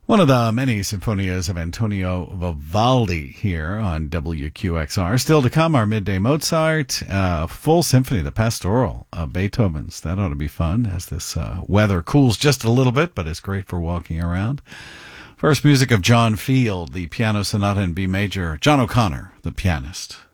One of the many sinfonias of Antonio Vivaldi here on WQXR. Still to come, our midday Mozart, full symphony, the Pastoral of Beethoven's. That ought to be fun as this weather cools just a little bit, but it's great for walking around. First, music of John Field, the piano sonata in B major. John O'Connor, the pianist.